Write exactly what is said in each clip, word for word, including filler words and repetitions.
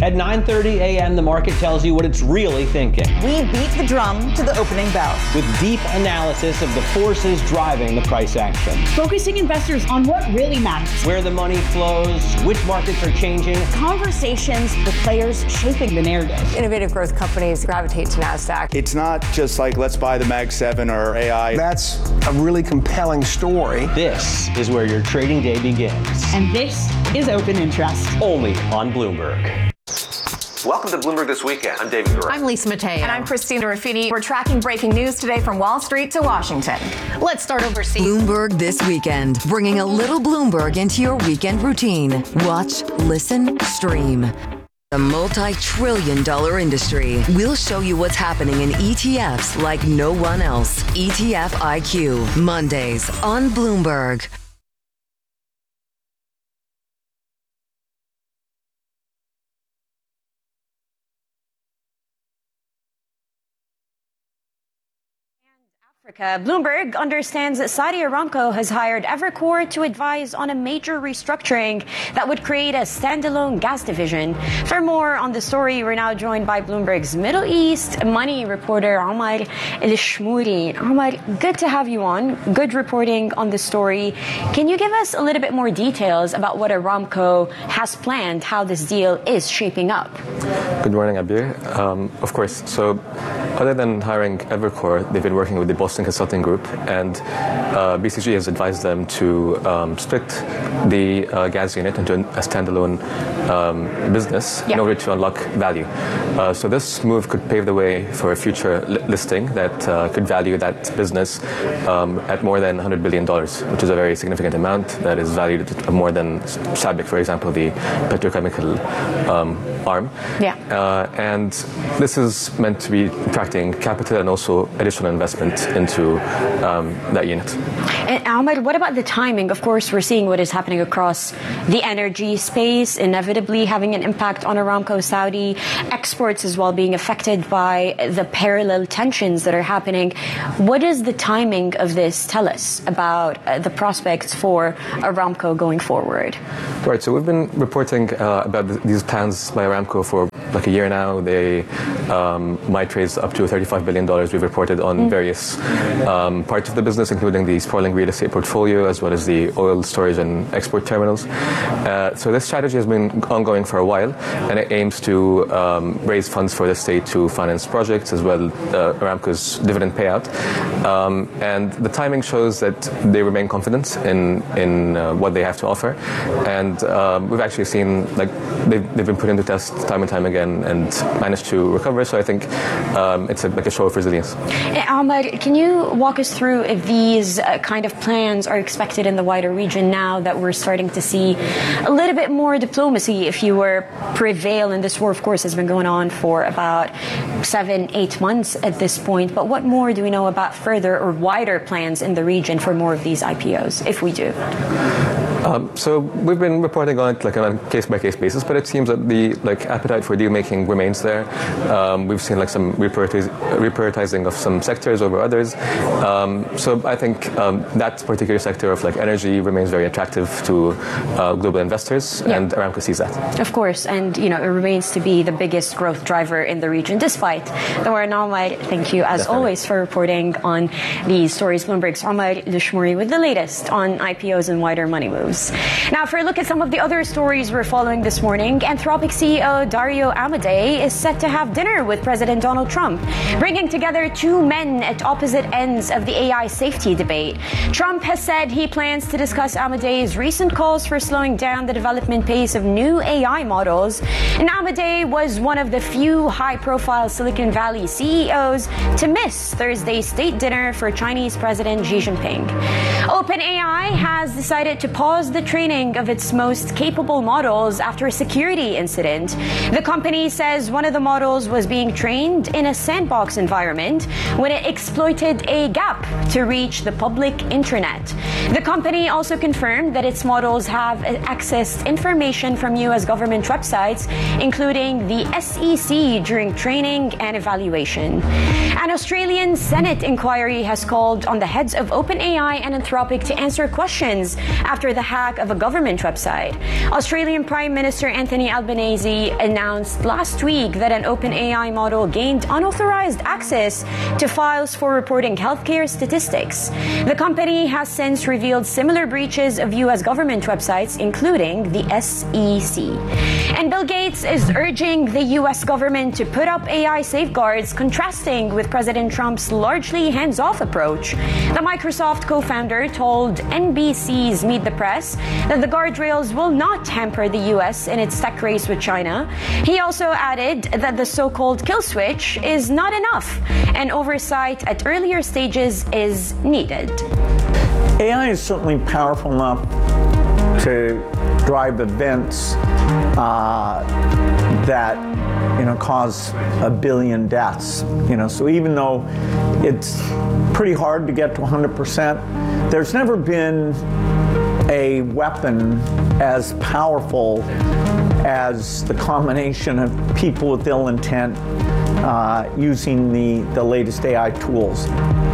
At nine thirty a m, the market tells you what it's really thinking. We beat the drum to the opening bell. With deep analysis of the forces driving the price action. Focusing investors on what really matters. Where the money flows, which markets are changing. Conversations with players shaping the narrative. Innovative growth companies gravitate to NASDAQ. It's not just like, let's buy the Mag seven or A I. That's a really compelling story. This is where your trading day begins. And this is Open Interest. Only on Bloomberg. Welcome to Bloomberg This Weekend. I'm David Gura. I'm Lisa Mateo. And I'm Christina Ruffini. We're tracking breaking news today from Wall Street to Washington. Let's start overseas. Bloomberg This Weekend, bringing a little Bloomberg into your weekend routine. Watch, listen, stream. A multi-trillion dollar industry. We'll show you what's happening in E T Fs like no one else. E T F I Q, Mondays on Bloomberg. Africa. Bloomberg understands that Saudi Aramco has hired Evercore to advise on a major restructuring that would create a standalone gas division. For more on the story, we're now joined by Bloomberg's Middle East money reporter Omar El-Shmouri. Omar, good to have you on. Good reporting on the story. Can you give us a little bit more details about what Aramco has planned, how this deal is shaping up? Good morning, Abir. Um, of course. So, other than hiring Evercore, they've been working with the Boston Consulting Group, and uh, B C G has advised them to um, split the uh, gas unit into a standalone um, business yeah. in order to unlock value. Uh, so this move could pave the way for a future li- listing that uh, could value that business um, at more than one hundred billion dollars, which is a very significant amount that is valued at more than SABIC, for example, the petrochemical um, arm. Yeah. Uh, and this is meant to be attracting capital and also additional investment into um, that unit. And Ahmed, what about the timing? Of course, we're seeing what is happening across the energy space, inevitably having an impact on Aramco Saudi, exports as well being affected by the parallel tensions that are happening. What does the timing of this tell us about uh, the prospects for Aramco going forward? Right, so we've been reporting uh, about th- these plans by Aramco for like a year now. They um, might raise up to thirty-five billion dollars. We've reported on mm. various um, parts of the business, including the sprawling real estate portfolio, as well as the oil storage and export terminals. Uh, so this strategy has been ongoing for a while, and it aims to um, raise funds for the state to finance projects, as well uh, Aramco's dividend payout. Um, and the timing shows that they remain confident in in uh, what they have to offer, and um, we've actually seen like they've, they've been put into test time and time again and managed to recover. So I think um, it's a, like a show of resilience. Ahmed, can you walk us through if these uh, kind of plans are expected in the wider region now that we're starting to see a little bit more diplomacy, if you were, prevail in this war? Of course, has been going on for about seven, eight months at this point. But what more do we know about further or wider plans in the region for more of these I P Os, if we do? Um, so we've been reporting on it like on a case-by-case basis, but it seems that the like appetite for deal-making remains there. Um, we've seen like some reprioritiz- reprioritizing of some sectors over others. Um, so I think um, that particular sector of like energy remains very attractive to uh, global investors, yeah. and Aramco sees that. Of course, and you know it remains to be the biggest growth driver in the region, despite the war in Omar. Thank you, as Definitely. always, for reporting on these stories. Bloomberg's Omar El-Shmouri with the latest on I P Os and wider money moves. Now, for a look at some of the other stories we're following this morning, Anthropic C E O Dario Amodei is set to have dinner with President Donald Trump, bringing together two men at opposite ends of the A I safety debate. Trump has said he plans to discuss Amodei's recent calls for slowing down the development pace of new A I models. And Amodei was one of the few high-profile Silicon Valley C E Os to miss Thursday's state dinner for Chinese President Xi Jinping. OpenAI has decided to pause the training of its most capable models after a security incident. The company says one of the models was being trained in a sandbox environment when it exploited a gap to reach the public internet. The company also confirmed that its models have accessed information from U S government websites, including the S E C, during training and evaluation. An Australian Senate inquiry has called on the heads of OpenAI and Anthropic to answer questions after the hack of a government website. Australian Prime Minister Anthony Albanese announced last week that an OpenAI model gained unauthorized access to files for reporting healthcare statistics. The company has since revealed similar breaches of U S government websites, including the S E C. And Bill Gates is urging the U S government to put up A I safeguards, contrasting with President Trump's largely hands-off approach. The Microsoft co-founder told N B C's Meet the Press that the guardrails will not hamper the U S in its tech race with China. He also added that the so-called kill switch is not enough, and oversight at earlier stages is needed. A I is certainly powerful enough to drive events uh, that you know cause a billion deaths. You know, so even though it's pretty hard to get to one hundred percent, there's never been a weapon as powerful as the combination of people with ill intent uh, using the, the latest A I tools.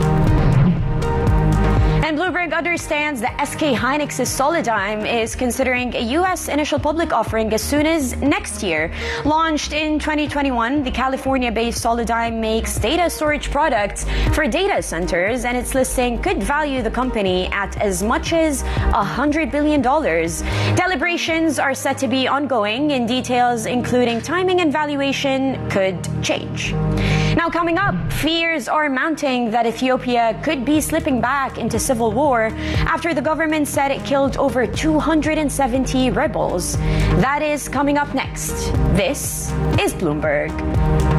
And Bloomberg understands that S K Hynix's Solidigm is considering a U S initial public offering as soon as next year. Launched in twenty twenty-one, the California-based Solidigm makes data storage products for data centers, and its listing could value the company at as much as one hundred billion dollars. Deliberations are set to be ongoing, and details including timing and valuation could change. Now, coming up, fears are mounting that Ethiopia could be slipping back into civil war after the government said it killed over two hundred seventy rebels. That is coming up next. This is Bloomberg.